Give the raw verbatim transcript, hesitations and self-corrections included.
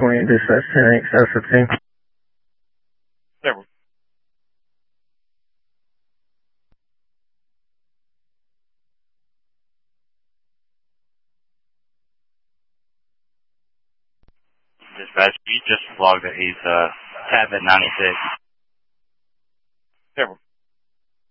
twenty, dispatch ten eight, South fifteen. There we Dispatch, he just logged that he's uh, tapped at ninety-six. There we